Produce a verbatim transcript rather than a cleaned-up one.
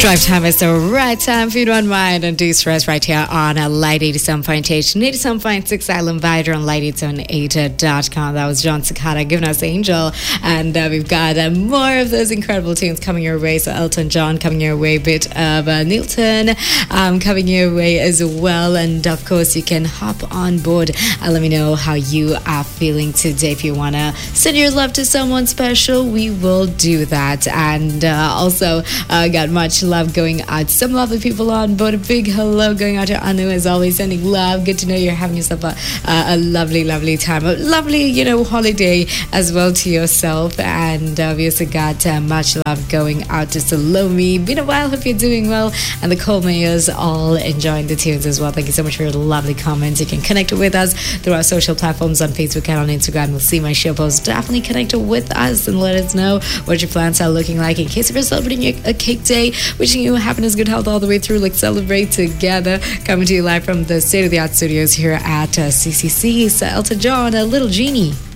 Drive time is the right time for you to unwind and de-stress right here on a Light eighty-seven point eight and eighty-seven point six Island Vider on light eight seven eight dot com. That was John Cicada giving us Angel. And uh, we've got uh, more of those incredible tunes coming your way. So Elton John coming your way, bit of uh, Nilton um, coming your way as well. And of course, you can hop on board and let me know how you are feeling today. If you want to send your love to someone special, we will do that. And uh, also uh, got much love going out. Some lovely people on board. A big hello going out to Anu as always, sending love. Good to know you're having yourself a, a, a lovely, lovely time. A lovely, you know, holiday as well to yourself. And obviously got uh, much love going out to Salome. Been a while, hope you're doing well. And the Colemayers all enjoying the tunes as well. Thank you so much for your lovely comments. You can connect with us through our social platforms on Facebook and on Instagram. You'll see my show posts. Definitely connect with us and let us know what your plans are looking like in case if you're celebrating a, a cake day. Wishing you happiness, good health all the way through. Let's celebrate together. Coming to you live from the state-of-the-art studios here at uh, C C C. So Elton John, a Little Genie.